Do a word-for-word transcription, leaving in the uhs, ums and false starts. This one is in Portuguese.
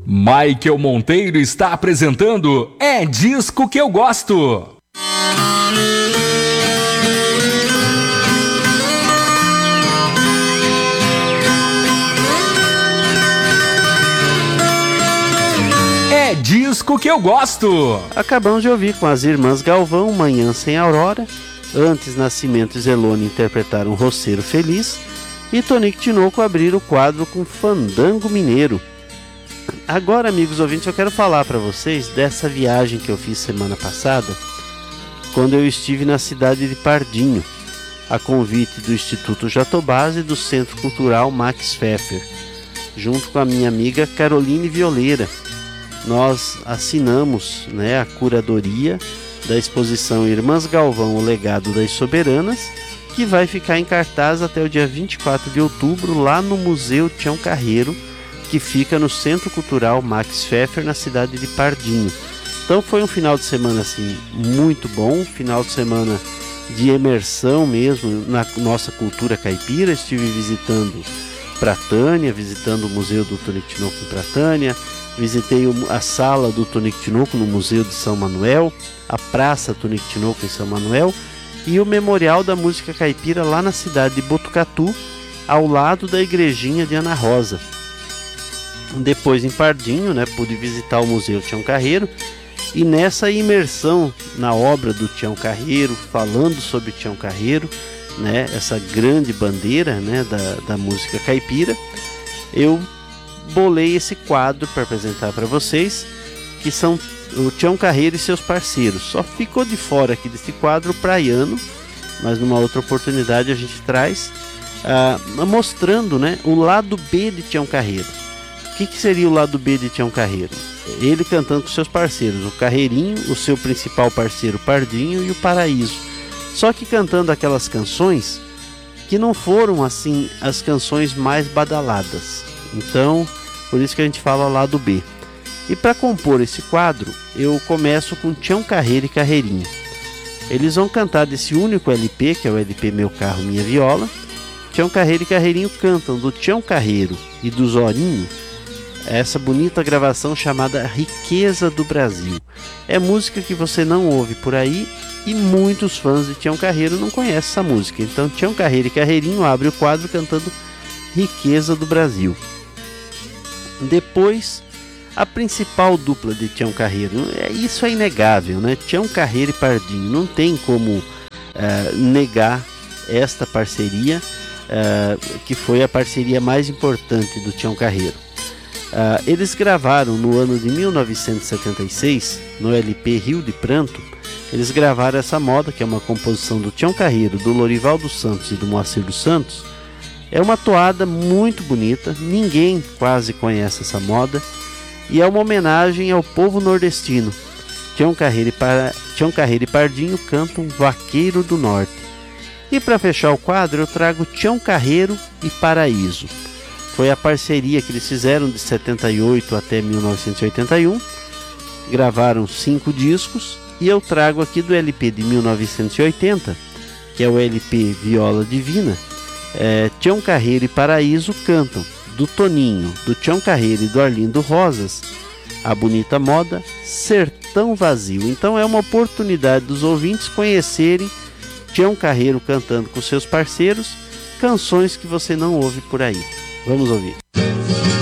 Michael Monteiro está apresentando É Disco Que Eu Gosto. É Disco Que Eu Gosto. Acabamos de ouvir com as irmãs Galvão, Manhã Sem Aurora. Antes, Nascimento e Zelone interpretaram Roceiro Feliz. E Tonico Tinoco abriram o quadro com Fandango Mineiro. Agora, amigos ouvintes, eu quero falar para vocês dessa viagem que eu fiz semana passada, quando eu estive na cidade de Pardinho, a convite do Instituto Jatobás e do Centro Cultural Max Pfeffer, junto com a minha amiga Caroline Violeira. Nós assinamos, né, a curadoria da exposição Irmãs Galvão, o Legado das Soberanas, que vai ficar em cartaz até o dia vinte e quatro de outubro, lá no Museu Tião Carreiro, que fica no Centro Cultural Max Pfeffer, na cidade de Pardinho. Então foi um final de semana assim, muito bom, final de semana de imersão mesmo na nossa cultura caipira. Estive visitando Pratânia, visitando o Museu do Tonico Tinoco em Pratânia, visitei a sala do Tonico Tinoco no Museu de São Manuel, a Praça Tonico Tinoco em São Manuel e o Memorial da Música Caipira lá na cidade de Botucatu, ao lado da igrejinha de Ana Rosa. Depois, em Pardinho, né, pude visitar o Museu Tião Carreiro, e nessa imersão na obra do Tião Carreiro, falando sobre Tião Carreiro, né, essa grande bandeira, né, da, da música caipira, eu bolei esse quadro para apresentar para vocês, que são o Tião Carreiro e seus parceiros. Só ficou de fora aqui desse quadro o Praiano, mas numa outra oportunidade a gente traz, ah, mostrando, né, o lado B de Tião Carreiro. O que, que seria o lado B de Tião Carreiro? Ele cantando com seus parceiros, o Carreirinho, o seu principal parceiro Pardinho e o Paraíso. Só que cantando aquelas canções que não foram assim as canções mais badaladas. Então, por isso que a gente fala lado B. E para compor esse quadro, eu começo com Tião Carreiro e Carreirinho. Eles vão cantar desse único L P, que é o L P Meu Carro, Minha Viola. Tião Carreiro e Carreirinho cantam do Tião Carreiro e do Zorinho essa bonita gravação chamada Riqueza do Brasil. É música que você não ouve por aí e muitos fãs de Tião Carreiro não conhecem essa música. Então Tião Carreiro e Carreirinho abre o quadro cantando Riqueza do Brasil. Depois, a principal dupla de Tião Carreiro, é, isso é inegável, né? Tião Carreiro e Pardinho, não tem como uh, negar esta parceria, uh, que foi a parceria mais importante do Tião Carreiro. Uh, eles gravaram no ano de mil novecentos e setenta e seis, no L P Rio de Pranto, eles gravaram essa moda, que é uma composição do Tião Carreiro, do Lorival dos Santos e do Moacir dos Santos. É uma toada muito bonita, ninguém quase conhece essa moda, e é uma homenagem ao povo nordestino. Tião Carreiro e, Par... Tião Carreiro e Pardinho cantam Vaqueiro do Norte. E para fechar o quadro, eu trago Tião Carreiro e Paraíso. Foi a parceria que eles fizeram de setenta e oito até mil novecentos e oitenta e um. Gravaram cinco discos e eu trago aqui do L P de mil novecentos e oitenta, que é o L P Viola Divina. É, Tião Carreiro e Paraíso cantam do Toninho, do Tião Carreiro e do Arlindo Rosas, A Bonita Moda, Sertão Vazio. Então é uma oportunidade dos ouvintes conhecerem Tião Carreiro cantando com seus parceiros canções que você não ouve por aí. Vamos ouvir.